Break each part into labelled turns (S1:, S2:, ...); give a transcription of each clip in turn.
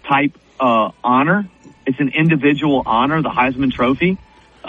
S1: type honor. It's an individual honor, the Heisman Trophy.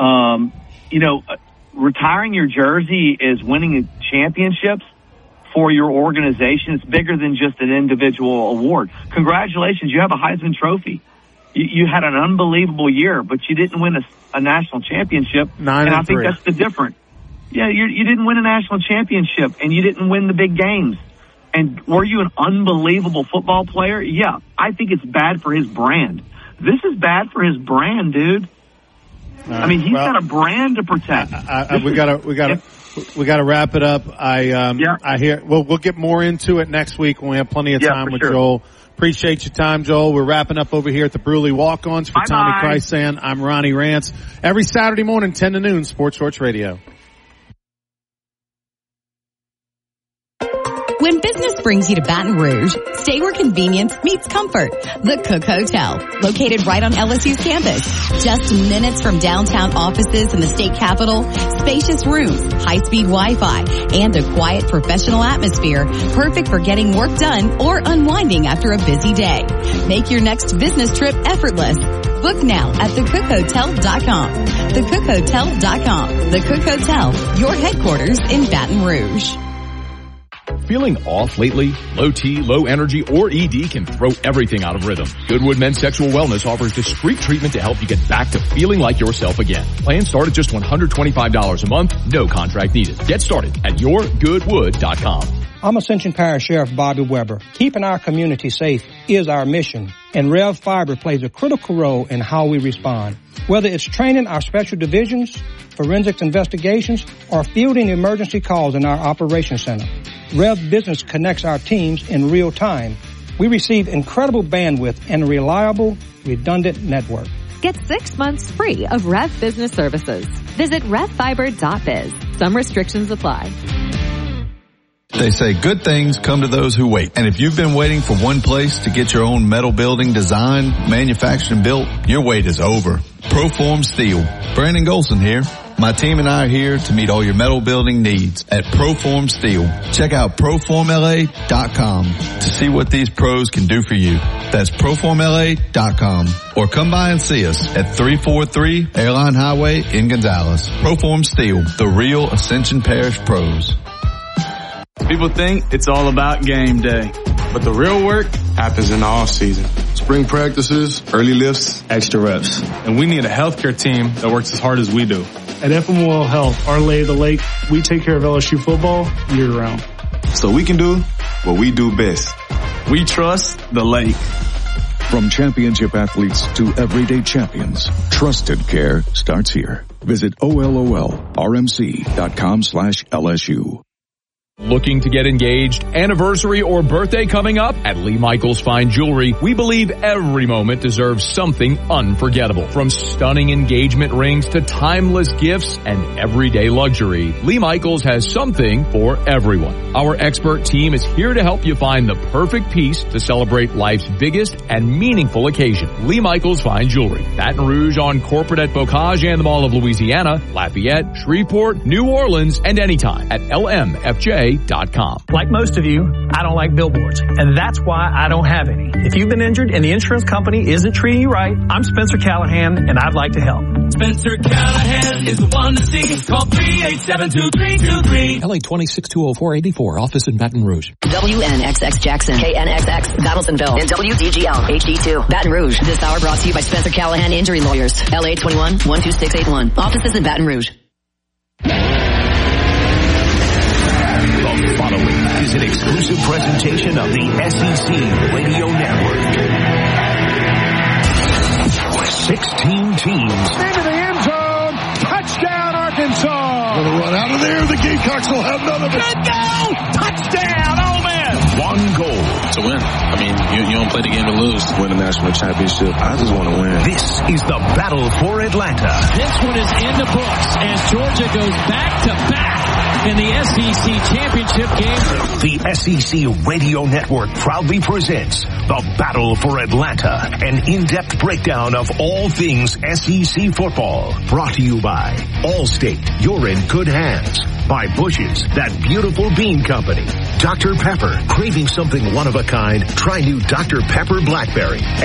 S1: Retiring your jersey is winning championships for your organization. It's bigger than just an individual award. Congratulations, you have a Heisman Trophy. You had an unbelievable year, but you didn't win a national championship.
S2: 9-3.
S1: And I think that's the difference. Yeah, you didn't win a national championship, and you didn't win the big games. And were you an unbelievable football player? Yeah, I think it's bad for his brand. This is bad for his brand, dude. He's got a brand to protect.
S2: We gotta wrap it up. I hear. Well, we'll get more into it next week when we have plenty of time with Joel. Appreciate your time, Joel. We're wrapping up over here at the Bruley Walk-Ons. For Tommy Chrysan, I'm Ronnie Rance. Every Saturday morning, 10 to noon, Sports Shorts Radio.
S3: When business brings you to Baton Rouge, stay where convenience meets comfort. The Cook Hotel, located right on LSU's campus. Just minutes from downtown offices in the state capitol, spacious rooms, high-speed Wi-Fi, and a quiet professional atmosphere, perfect for getting work done or unwinding after a busy day. Make your next business trip effortless. Book now at thecookhotel.com. Thecookhotel.com. The Cook Hotel, your headquarters in Baton Rouge.
S4: Feeling off lately? Low T, low energy, or ED can throw everything out of rhythm. Goodwood Men's Sexual Wellness offers discreet treatment to help you get back to feeling like yourself again. Plans start at just $125 a month, no contract needed. Get started at yourgoodwood.com.
S5: I'm Ascension Parish Sheriff Bobby Weber. Keeping our community safe is our mission, and Rev Fiber plays a critical role in how we respond. Whether it's training our special divisions, forensics investigations, or fielding emergency calls in our operations center, Rev Business connects our teams in real time. We receive incredible bandwidth and a reliable, redundant network.
S6: Get 6 months free of Rev Business services. Visit revfiber.biz. Some restrictions apply.
S7: They say good things come to those who wait. And if you've been waiting for one place to get your own metal building designed, manufactured, and built, your wait is over. Proform Steel. Brandon Golson here. My team and I are here to meet all your metal building needs at Proform Steel. Check out ProformLA.com to see what these pros can do for you. That's ProformLA.com. Or come by and see us at 343 Airline Highway in Gonzales. Proform Steel, the real Ascension Parish pros.
S8: People think it's all about game day, but the real work happens in the off season. Spring practices, early lifts, extra reps. And we need a healthcare team that works as hard as we do.
S9: At FMOL Health, our lay of the lake, we take care of LSU football year round.
S8: So we can do what we do best. We trust the lake.
S10: From championship athletes to everyday champions, trusted care starts here. Visit OLOLRMC.com/LSU.
S4: Looking to get engaged, anniversary, or birthday coming up? At Lee Michaels Fine Jewelry, we believe every moment deserves something unforgettable. From stunning engagement rings to timeless gifts and everyday luxury, Lee Michaels has something for everyone. Our expert team is here to help you find the perfect piece to celebrate life's biggest and meaningful occasion. Lee Michaels Fine Jewelry, Baton Rouge on Corporate at Bocage and the Mall of Louisiana, Lafayette, Shreveport, New Orleans, and anytime at LMFJ.com.
S11: Like most of you, I don't like billboards, and that's why I don't have any. If you've been injured and the insurance company isn't treating you right, I'm Spencer Callahan, and I'd like to help.
S12: Spencer Callahan is the one to see. Call 387-2323.
S13: LA 2620484, office in Baton Rouge.
S3: WNXX Jackson, KNXX Battlesonville, and WDGL HD2 Baton Rouge. This hour brought to you by Spencer Callahan Injury Lawyers. LA 21-12681. Offices in Baton Rouge.
S14: The following is an exclusive presentation of the SEC Radio Network. 16 teams.
S15: Into the end zone. Touchdown, Arkansas.
S16: Gonna run out of there. The Gamecocks will have none of it.
S15: Good go. Touchdown, Ole Miss.
S14: One goal.
S17: To win. I mean, you don't play the game to lose. To win a national championship. I just want to win.
S14: This is the battle for Atlanta.
S12: This one is in the books as Georgia goes back to back in the SEC championship game.
S14: The SEC Radio Network proudly presents the Battle for Atlanta, an in-depth breakdown of all things SEC football. Brought to you by Allstate, you're in good hands. By Bush's, that beautiful bean company. Dr. Pepper, craving something one of a kind? Try new Dr. Pepper Blackberry.